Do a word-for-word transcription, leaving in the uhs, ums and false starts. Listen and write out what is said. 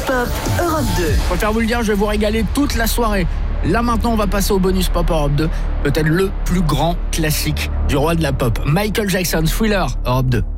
pop Europe deux. Je préfère vous le dire, je vais vous régaler toute la soirée. Là maintenant, on va passer au bonus pop Europe deux. Peut-être le plus grand classique du roi de la pop. Michael Jackson, Thriller, Europe deux.